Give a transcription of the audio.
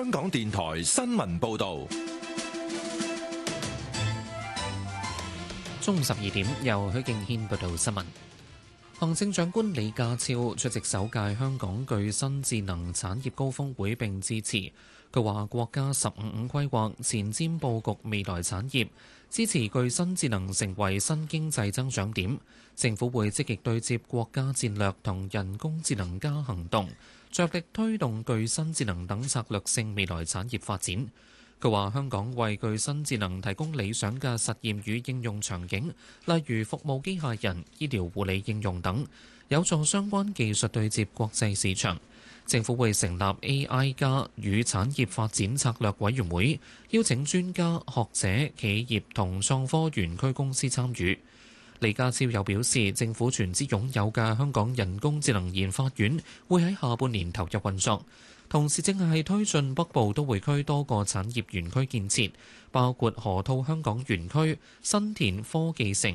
香港電台新聞報道。 中午12點，由許敬軒報道新聞。行政長官李家超出席首屆香港具新智能產業高峰會並致辭。佢話：國家15規劃前瞻佈局未來產業，支持具新智能成為新經濟增長點。政府會積極對接國家戰略同人工智能加行動，着力推動具新智能等策略性未來產業發展。佢話：香港為具新智能提供理想嘅實驗與應用場景，例如服務機械人、醫療護理應用等，有助相關技術對接國際市場。政府會成立 AI 加與產業發展策略委員會，邀請專家學者、企業同創科園區公司參與。李家超又表示，政府全資擁有嘅香港人工智能研發院會喺下半年投入運作。同時正係推進北部都會區多個產業園區建設，包括河套香港園區、新田科技城、